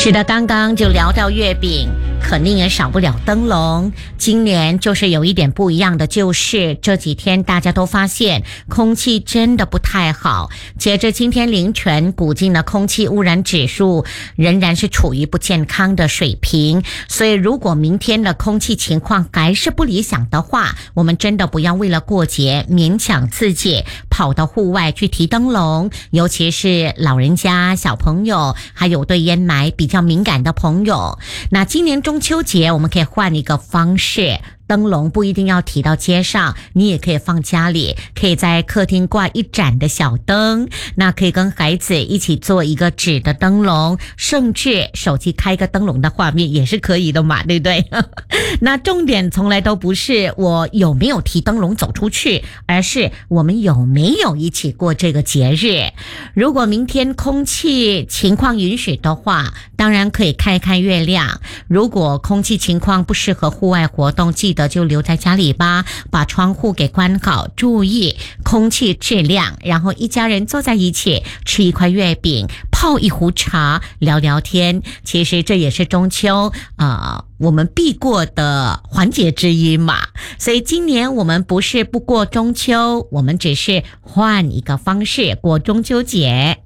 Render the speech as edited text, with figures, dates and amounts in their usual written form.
是的，刚刚就聊到月饼，肯定也少不了灯笼。今年就是有一点不一样的，就是这几天大家都发现空气真的不太好。截至今天凌晨，古晋的空气污染指数仍然是处于不健康的水平。所以如果明天的空气情况还是不理想的话，我们真的不要为了过节勉强自己跑到户外去提灯笼，尤其是老人家、小朋友，还有对烟霾比较敏感的朋友。那今年中秋节我们可以换一个方式，灯笼不一定要提到街上，你也可以放家里，可以在客厅挂一盏的小灯，那可以跟孩子一起做一个纸的灯笼，甚至手机开个灯笼的画面也是可以的嘛，对不对？那重点从来都不是我有没有提灯笼走出去，而是我们有没有一起过这个节日。如果明天空气情况允许的话，当然可以看一看月亮。如果空气情况不适合户外活动，记得就留在家里吧，把窗户给关好，注意空气质量，然后一家人坐在一起吃一块月饼，泡一壶茶，聊聊天。其实这也是中秋我们必过的环节之一嘛。所以今年我们不是不过中秋，我们只是换一个方式过中秋节。